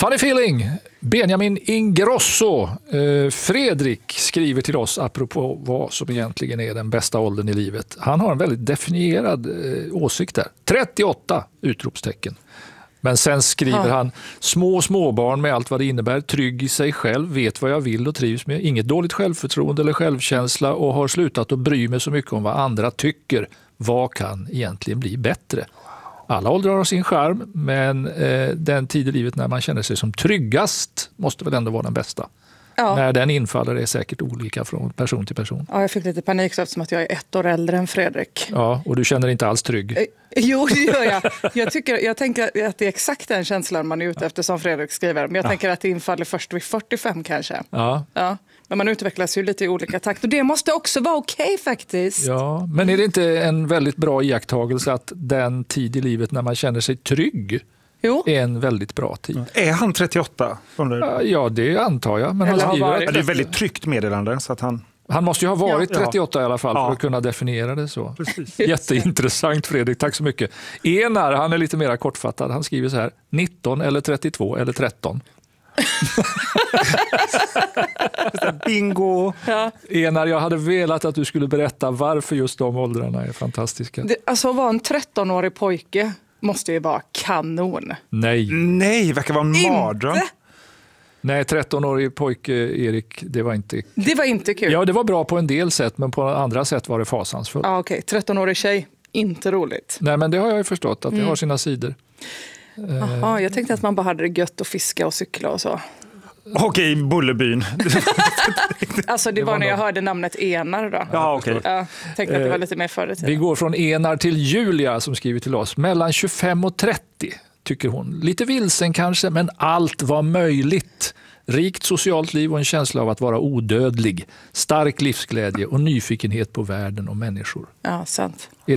Funny feeling! Benjamin Ingrosso. Fredrik skriver till oss apropå vad som egentligen är den bästa åldern i livet. Han har en väldigt definierad åsikt där. 38! Utropstecken. Men sen skriver han småbarn med allt vad det innebär, trygg i sig själv, vet vad jag vill och trivs med, inget dåligt självförtroende eller självkänsla och har slutat att bry mig så mycket om vad andra tycker. Vad kan egentligen bli bättre? Alla åldrar har sin charm, men den tid i livet när man känner sig som tryggast måste väl ändå vara den bästa. Ja. När den infaller är säkert olika från person till person. Ja, jag fick lite panik så eftersom att jag är 1 år äldre än Fredrik. Ja, och du känner inte alls trygg. Jo, det gör jag. Jag tänker att det är exakt den känslan man är ute efter som Fredrik skriver. Men jag tänker att det infaller först vid 45 kanske. Ja. Men man utvecklas ju lite i olika takt. Och det måste också vara okej faktiskt. Ja, men är det inte en väldigt bra iakttagelse att den tid i livet när man känner sig trygg är en väldigt bra tid? Är han 38? Ja, det antar jag. Men det är ett väldigt tryggt meddelande. Så att han måste ju ha varit 38 i alla fall för att kunna definiera det så. Precis. Jätteintressant, Fredrik. Tack så mycket. Enar, han är lite mer kortfattad. Han skriver så här: 19 eller 32 eller 13. Bingo! Ja. Enar, jag hade velat att du skulle berätta varför just de åldrarna är fantastiska. Alltså att vara en 13-årig pojke måste ju vara kanon. Nej, verkar vara en mardröm. Nej, 13-årig pojke, Erik, det var inte kul. Det var inte kul. Ja, det var bra på en del sätt, men på andra sätt var det fasansfullt. Ja, okej. 13-årig tjej, inte roligt. Nej, men det har jag ju förstått, att det har sina sidor. Jaha, jag tänkte att man bara hade det gött att fiska och cykla och så. Okej, Bullerbyn. Alltså det var när jag hörde namnet Enar då. Ja, okej. Jag tänkte att det var lite mer förr i tiden. Vi går från Enar till Julia som skriver till oss. Mellan 25 och 30 tycker hon. Lite vilsen kanske, men allt var möjligt. Rikt socialt liv och en känsla av att vara odödlig. Stark livsglädje och nyfikenhet på världen och människor. Ja, sant.